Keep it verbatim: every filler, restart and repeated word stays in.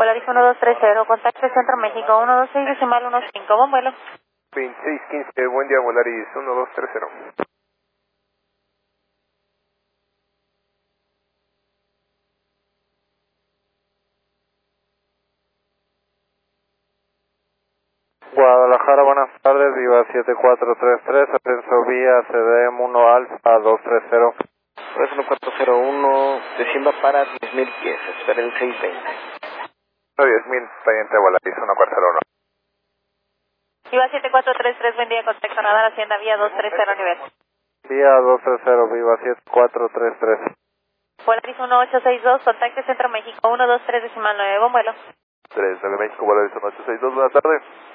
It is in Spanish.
Polaris uno dos tres cero, contacto Centro México, uno dos seis decimal uno cinco, buen vuelo. veintiséis quince, buen día, Volaris uno dos tres cero. Guadalajara, buenas tardes, Viva siete cuatro tres tres, ascenso vía C D M uno Alfa dos tres cero. uno cuatro cero uno, descienda para diez mil pies, espera el seis veinte. diez mil, pendiente Volaris uno cuatro cero uno. Viva siete cuatro tres tres, buen día, contacto Radar Hacienda vía dos tres cero nivel. Vía dos tres cero, Viva siete cuatro tres tres. Polaris uno ocho seis dos, contacto Centro México, uno dos tres decimal nueve, buen vuelo. tres nueve México, Volaris uno ocho seis dos, buenas tardes.